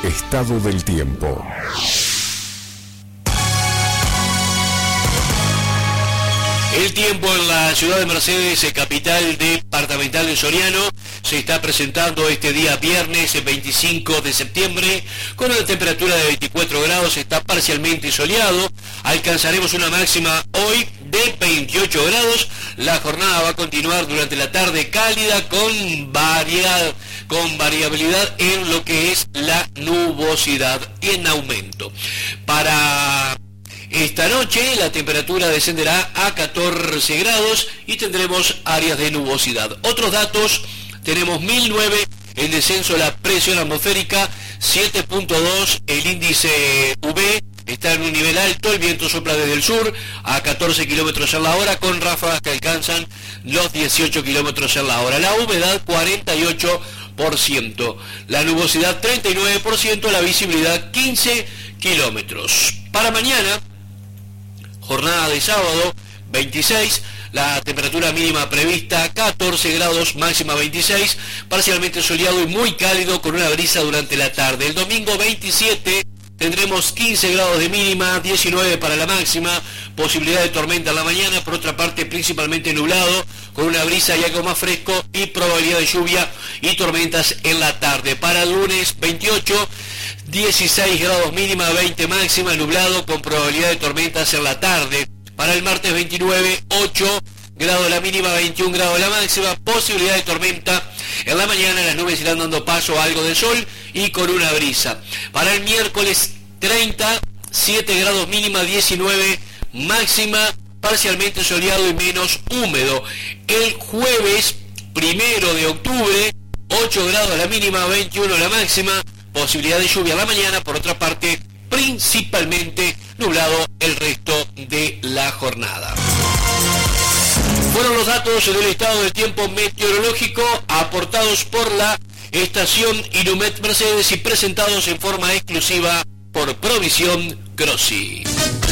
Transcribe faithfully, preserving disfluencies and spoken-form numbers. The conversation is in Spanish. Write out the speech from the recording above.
Estado del tiempo. El tiempo en la ciudad de Mercedes, capital departamental de Soriano, se está presentando este día viernes veinticinco de septiembre con una temperatura de veinticuatro grados, está parcialmente soleado, alcanzaremos una máxima hoy de veintiocho grados, la jornada va a continuar durante la tarde cálida con, varia, con variabilidad en lo que es la nubosidad en aumento. Para esta noche la temperatura descenderá a catorce grados y tendremos áreas de nubosidad. Otros datos, tenemos mil nueve el descenso de la presión atmosférica, siete punto dos el índice U V, está en un nivel alto, el viento sopla desde el sur a catorce kilómetros en la hora con ráfagas que alcanzan los dieciocho kilómetros en la hora. La humedad cuarenta y ocho por ciento, la nubosidad treinta y nueve por ciento, la visibilidad quince kilómetros. Para mañana, jornada de sábado, veintiséis, la temperatura mínima prevista catorce grados, máxima veintiséis, parcialmente soleado y muy cálido con una brisa durante la tarde. El domingo veintisiete tendremos quince grados de mínima, diecinueve para la máxima, posibilidad de tormenta en la mañana, por otra parte principalmente nublado, con una brisa y algo más fresco y probabilidad de lluvia y tormentas en la tarde. Para el lunes veintiocho, dieciséis grados mínima, veinte máxima, nublado con probabilidad de tormentas en la tarde. Para el martes veintinueve, ocho grados la mínima, veintiún grados la máxima, posibilidad de tormenta en la mañana, las nubes irán dando paso a algo de sol y con una brisa. Para el miércoles treinta, siete grados mínima, diecinueve máxima, parcialmente soleado y menos húmedo. El jueves primero de octubre, ocho grados la mínima, veintiuno la máxima, posibilidad de lluvia a la mañana, por otra parte, principalmente nublado el resto de la jornada. Fueron los datos del estado del tiempo meteorológico aportados por la estación Inumet Mercedes y presentados en forma exclusiva por Provisión Crossi.